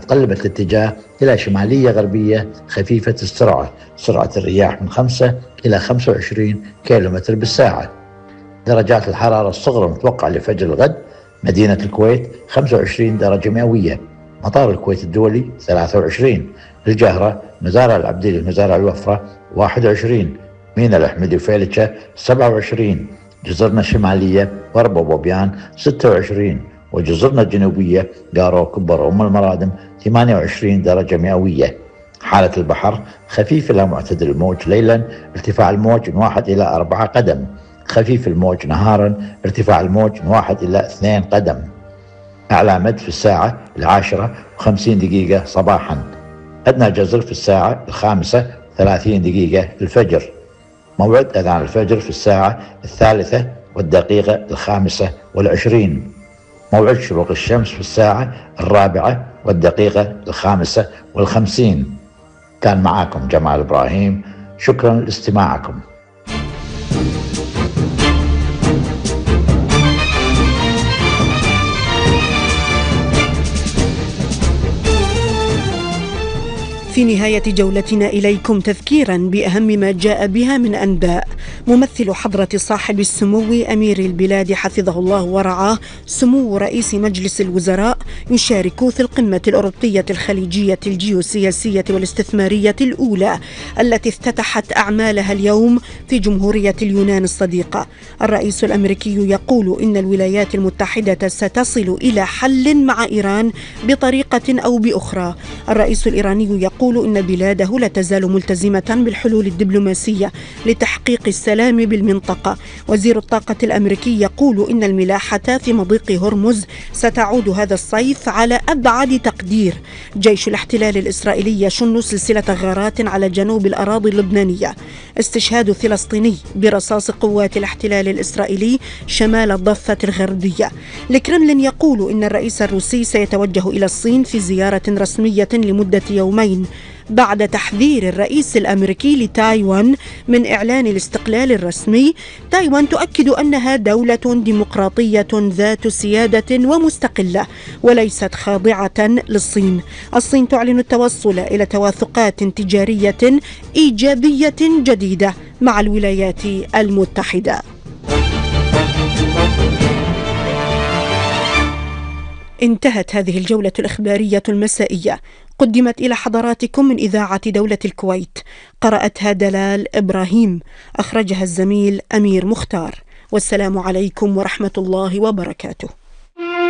تقلبت الاتجاه إلى شمالية غربية خفيفة السرعة. سرعة الرياح من 5 إلى 25 كيلومتر بالساعة. درجات الحرارة الصغرى المتوقعة لفجر الغد: مدينة الكويت 25 درجة مئوية، مطار الكويت الدولي 23، الجهرة، مزارع العبديلي، مزارع الوفرة 21، ميناء الأحمدي وفيلتشة 27، جزرنا الشمالية وربا وبوبيان 26، وجزرنا الجنوبية قارو كبر وأم المرادم 28 درجة مئوية. حالة البحر: خفيف إلى معتدل الموج ليلا، ارتفاع الموج من 1 إلى 4 قدم، خفيف الموج نهارا، ارتفاع الموج من 1 إلى 2 قدم. أعلى مد في الساعة 10:50 صباحا. أدنى جزر في الساعة 5:30 الفجر. موعد أذان الفجر في الساعة 3:05:20. موعد شروق الشمس في الساعة 4:05:50. كان معاكم جمال إبراهيم، شكرا لاستماعكم. في نهاية جولتنا إليكم تذكيرا بأهم ما جاء بها من أنباء. ممثل حضرة صاحب السمو أمير البلاد حفظه الله ورعاه سمو رئيس مجلس الوزراء يشارك في القمة الأوروبية الخليجية الجيوسياسية والاستثمارية الأولى التي افتتحت أعمالها اليوم في جمهورية اليونان الصديقة. الرئيس الأمريكي يقول إن الولايات المتحدة ستصل إلى حل مع إيران بطريقة أو بأخرى. الرئيس الإيراني يقول إن بلاده لا تزال ملتزمة بالحلول الدبلوماسية لتحقيق السلام بالمنطقة. وزير الطاقة الأمريكي يقول إن الملاحة في مضيق هرمز ستعود هذا الصيف على أبعد تقدير. جيش الاحتلال الإسرائيلي يشن سلسلة غارات على جنوب الأراضي اللبنانية. استشهاد فلسطيني برصاص قوات الاحتلال الإسرائيلي شمال الضفة الغربية. الكرملين يقول إن الرئيس الروسي سيتوجه إلى الصين في زيارة رسمية لمدة يومين بعد تحذير الرئيس الأمريكي لتايوان من إعلان الاستقلال الرسمي. تايوان تؤكد أنها دولة ديمقراطية ذات سيادة ومستقلة وليست خاضعة للصين. الصين تعلن التوصل إلى توافقات تجارية إيجابية جديدة مع الولايات المتحدة. انتهت هذه الجولة الإخبارية المسائية، قدمت إلى حضراتكم من إذاعة دولة الكويت، قرأتها دلال إبراهيم، أخرجها الزميل أمير مختار. والسلام عليكم ورحمة الله وبركاته.